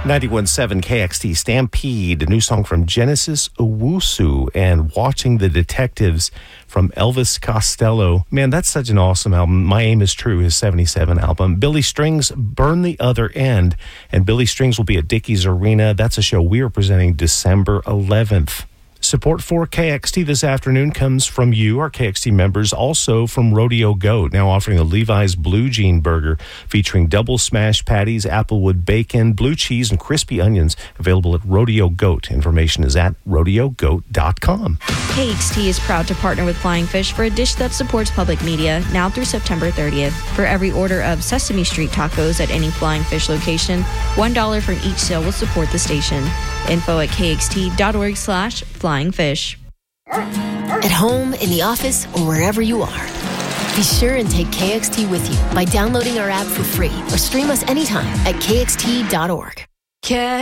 91.7 KXT Stampede, a new song from Genesis Owusu, and Watching the Detectives from Elvis Costello. Man, that's such an awesome album. My Aim is True, his 77 album. Billy Strings, Burn the Other End. And Billy Strings will be at Dickies Arena. That's a show we are presenting December 11th. Support for KXT this afternoon comes from you, our KXT members, also from Rodeo Goat, now offering a Levi's Blue Jean Burger featuring double smash patties, applewood bacon, blue cheese, and crispy onions, available at Rodeo Goat. Information is at rodeogoat.com. KXT is proud to partner with Flying Fish for a dish that supports public media now through September 30th. For every order of Sesame Street tacos at any Flying Fish location, $1 from each sale will support the station. Info at kxt.org/flyingfish. At home, in the office, or wherever you are, be sure and take KXT with you by downloading our app for free or stream us anytime at kxt.org.